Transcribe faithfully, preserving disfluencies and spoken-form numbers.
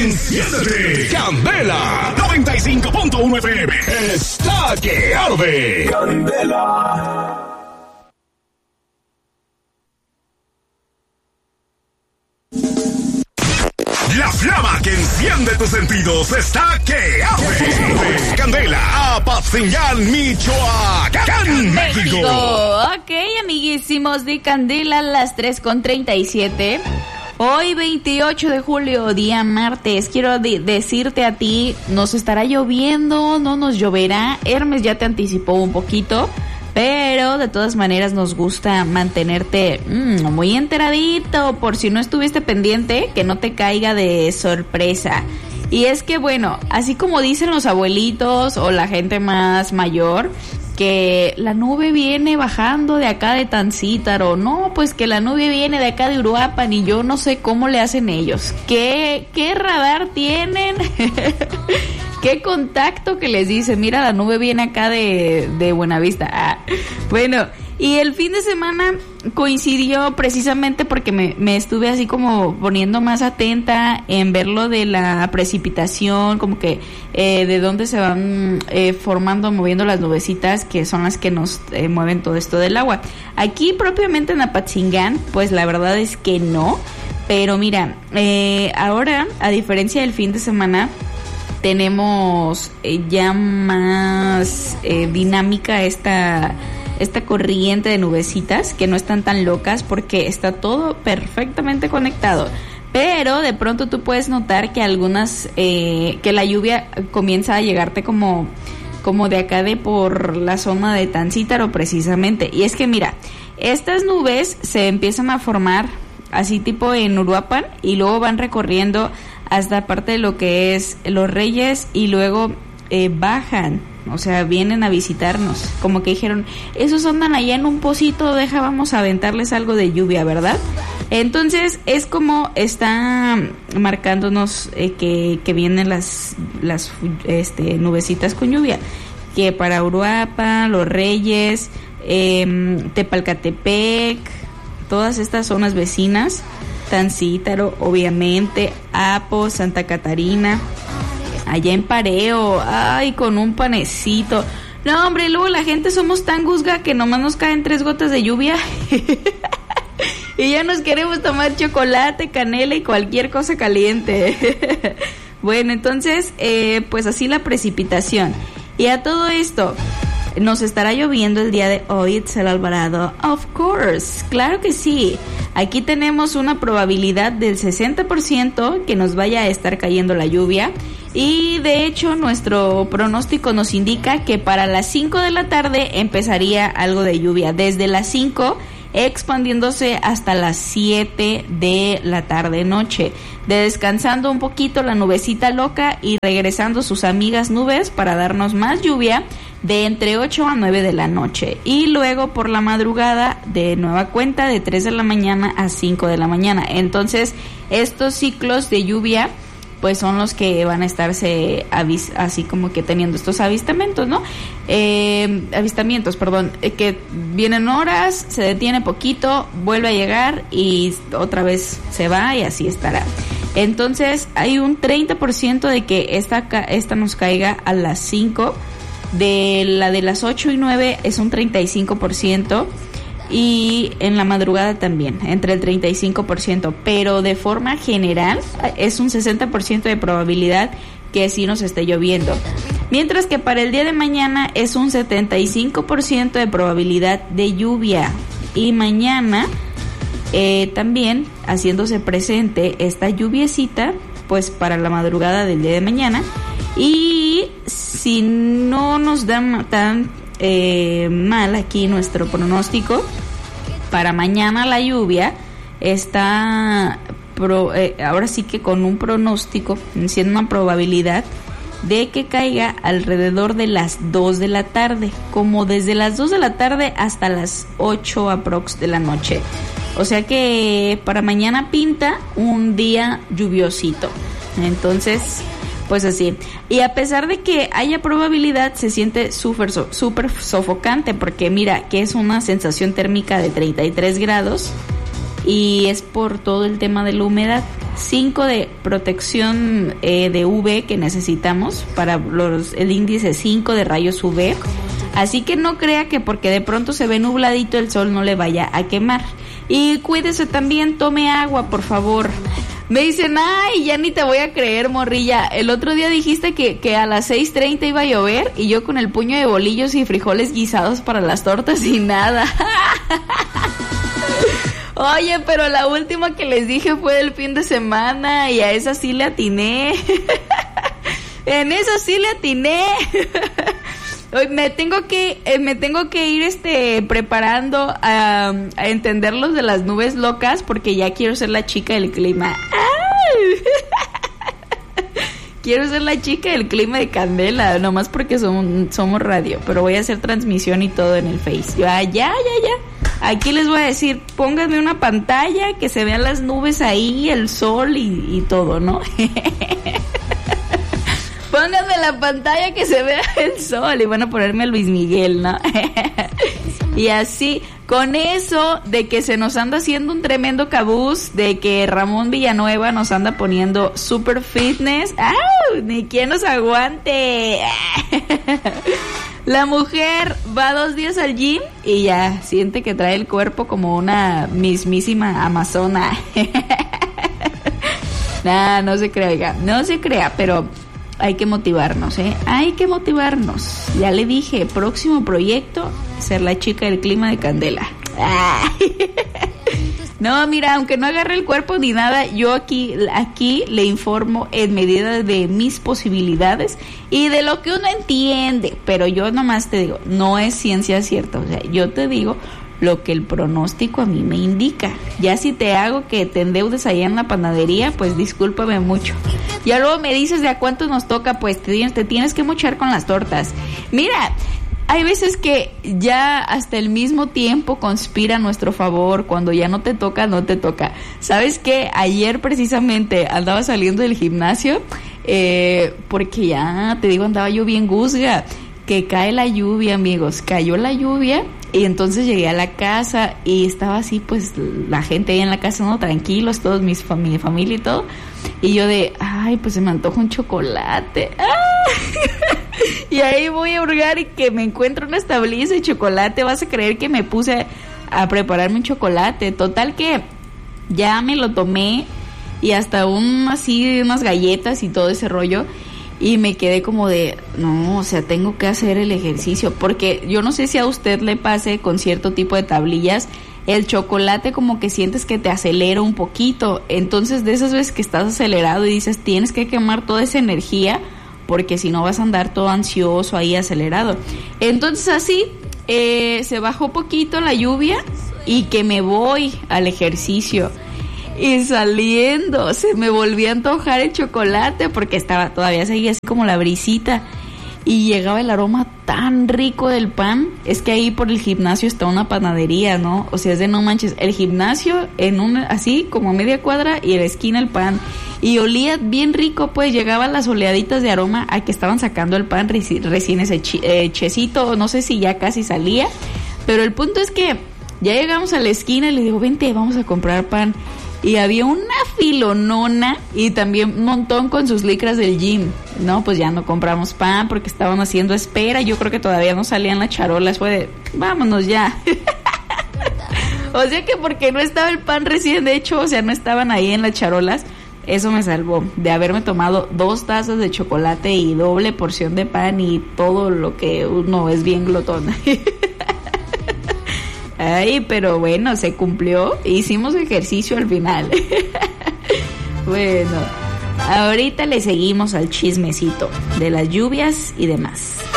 Enciéndete, Candela noventa y cinco punto uno F M está que arde. Candela. La flama que enciende tus sentidos está que arde. Candela, Apatzingán, Michoacán, México. Ok, amiguísimos de Candela, las tres con treinta y siete. Hoy veintiocho de julio, día martes, quiero de- decirte a ti, nos estará lloviendo, no nos lloverá. Hermes ya te anticipó un poquito, pero de todas maneras nos gusta mantenerte mmm, muy enteradito, por si no estuviste pendiente, que no te caiga de sorpresa. Y es que bueno, así como dicen los abuelitos o la gente más mayor, que la nube viene bajando de acá de Tancítaro, no, pues que la nube viene de acá de Uruapan, y yo no sé cómo le hacen ellos. ¿Qué, qué radar tienen? ¿Qué contacto que les dice? Mira, la nube viene acá de, de Buenavista. Ah, bueno, y el fin de semana coincidió precisamente porque me, me estuve así como poniendo más atenta en ver lo de la precipitación, como que eh, de dónde se van eh, formando, moviendo las nubecitas, que son las que nos eh, mueven todo esto del agua. Aquí propiamente en Apatzingán, pues la verdad es que no, pero mira, eh, ahora, a diferencia del fin de semana, tenemos eh, ya más eh, dinámica esta... esta corriente de nubecitas que no están tan locas porque está todo perfectamente conectado, pero de pronto tú puedes notar que algunas eh, que la lluvia comienza a llegarte como como de acá de por la zona de Tancítaro precisamente. Y es que mira, estas nubes se empiezan a formar así tipo en Uruapan y luego van recorriendo hasta parte de lo que es Los Reyes y luego eh, bajan. O sea, vienen a visitarnos. Como que dijeron, esos andan allá en un pocito, deja, vamos a aventarles algo de lluvia, ¿verdad? Entonces, es como está marcándonos eh, que, que vienen las, las este, nubecitas con lluvia. Que para Uruapan, Los Reyes, eh, Tepalcatepec, todas estas zonas vecinas, Tancítaro, obviamente, Apo, Santa Catarina, allá en Pareo, ay, con un panecito. No, hombre, luego la gente somos tan guzga que nomás nos caen tres gotas de lluvia y ya nos queremos tomar chocolate, canela y cualquier cosa caliente. Bueno, entonces, eh, pues así la precipitación. Y a todo esto, nos estará lloviendo el día de hoy, Itzel Alvarado. Of course, claro que sí. Aquí tenemos una probabilidad del sesenta por ciento que nos vaya a estar cayendo la lluvia. Y de hecho nuestro pronóstico nos indica que para las cinco de la tarde empezaría algo de lluvia. Desde las cinco expandiéndose hasta las siete de la tarde noche, de descansando un poquito la nubecita loca y regresando sus amigas nubes para darnos más lluvia de entre ocho a nueve de la noche, y luego por la madrugada de nueva cuenta de tres de la mañana a cinco de la mañana. Entonces estos ciclos de lluvia pues son los que van a estarse avis- así como que teniendo estos avistamientos, ¿no? Eh, avistamientos, perdón, eh, que vienen horas, se detiene poquito, vuelve a llegar y otra vez se va y así estará. Entonces hay un treinta por ciento de que esta, ca- esta nos caiga a las cinco, de la de las ocho y nueve es un treinta y cinco por ciento, y en la madrugada también, entre el treinta y cinco por ciento, pero de forma general es un sesenta por ciento de probabilidad que sí nos esté lloviendo. Mientras que para el día de mañana es un setenta y cinco por ciento de probabilidad de lluvia. Y mañana eh, también haciéndose presente esta lluviecita, pues para la madrugada del día de mañana. Y si no nos da tan eh, mal aquí nuestro pronóstico, para mañana la lluvia está pro, eh, ahora sí que con un pronóstico, siendo una probabilidad de que caiga alrededor de las dos de la tarde, como desde las dos de la tarde hasta las ocho aprox de la noche. O sea que para mañana pinta un día lluviosito. Entonces, pues así. Y a pesar de que haya probabilidad, se siente súper súper sofocante, porque mira que es una sensación térmica de treinta y tres grados y es por todo el tema de la humedad. cinco de protección eh, de U V que necesitamos para los, el índice cinco de rayos U V. Así que no crea que porque de pronto se ve nubladito el sol no le vaya a quemar. Y cuídese también, tome agua, por favor. Me dicen, ay, ya ni te voy a creer, morrilla. El otro día dijiste que, que a las seis treinta iba a llover y yo con el puño de bolillos y frijoles guisados para las tortas y nada. Oye, pero la última que les dije fue el fin de semana y a esa sí le atiné. En esa sí le atiné. Hoy me tengo que eh, me tengo que ir este preparando a, a entender los de las nubes locas porque ya quiero ser la chica del clima. ¡Ay! Quiero ser la chica del clima de Candela, nomás porque somos, somos radio, pero voy a hacer transmisión y todo en el Face. Ya, ya, ya, ya. Aquí les voy a decir, pónganme una pantalla que se vean las nubes ahí, el sol y, y todo, ¿no? Pónganme la pantalla que se vea el sol y van a ponerme a Luis Miguel, ¿no? Y así, con eso de que se nos anda haciendo un tremendo cabuz, de que Ramón Villanueva nos anda poniendo super fitness, ¡au! Ni quien nos aguante. La mujer va dos días al gym y ya siente que trae el cuerpo como una mismísima amazona. Nah, no se crea, oiga, no se crea, pero hay que motivarnos, ¿eh? Hay que motivarnos. Ya le dije, próximo proyecto, ser la chica del clima de Candela. Ay. No, mira, aunque no agarre el cuerpo ni nada, yo aquí, aquí le informo en medida de mis posibilidades y de lo que uno entiende. Pero yo nomás te digo, no es ciencia cierta. O sea, yo te digo lo que el pronóstico a mí me indica. Ya si te hago que te endeudes allá en la panadería, pues discúlpame mucho. Ya luego me dices de a cuánto nos toca, pues te, te tienes que mochar con las tortas. Mira, hay veces que ya hasta el mismo tiempo conspira a nuestro favor. Cuando ya no te toca, no te toca. ¿Sabes qué? Ayer precisamente andaba saliendo del gimnasio, eh, porque ya, te digo, andaba yo bien guzga. Que cae la lluvia, amigos. Cayó la lluvia y entonces llegué a la casa y estaba así, pues, la gente ahí en la casa, ¿no? Tranquilos, todos, mis fam- mi familia y todo. Y yo de, ay, pues se me antoja un chocolate. ¡Ah! Y ahí voy a hurgar y que me encuentro una tablilla de chocolate. Vas a creer que me puse a prepararme un chocolate. Total que ya me lo tomé y hasta un así, unas galletas y todo ese rollo. Y me quedé como de, no, o sea, tengo que hacer el ejercicio. Porque yo no sé si a usted le pase con cierto tipo de tablillas, el chocolate como que sientes que te acelera un poquito. Entonces, de esas veces que estás acelerado y dices, tienes que quemar toda esa energía, porque si no vas a andar todo ansioso ahí acelerado. Entonces, así, eh, se bajó poquito la lluvia y que me voy al ejercicio. Y saliendo, se me volvió a antojar el chocolate porque estaba, todavía seguía así como la brisita y llegaba el aroma tan rico del pan. Es que ahí por el gimnasio está una panadería, ¿no? O sea, es de no manches, el gimnasio en un, así como media cuadra y en la esquina el pan. Y olía bien rico, pues llegaban las oleaditas de aroma a que estaban sacando el pan reci- recién ese chi- eh, checito, no sé si ya casi salía. Pero el punto es que ya llegamos a la esquina y le digo, vente, vamos a comprar pan. Y había una filonona y también un montón con sus licras del gym. No, pues ya no compramos pan porque estaban haciendo espera. Yo creo que todavía no salían las charolas. Fue de, vámonos ya. O sea que porque no estaba el pan recién hecho, o sea, no estaban ahí en las charolas. Eso me salvó de haberme tomado dos tazas de chocolate y doble porción de pan y todo lo que uno es bien glotón. Ay, pero bueno, se cumplió. Hicimos ejercicio al final. Bueno, ahorita le seguimos al chismecito de las lluvias y demás.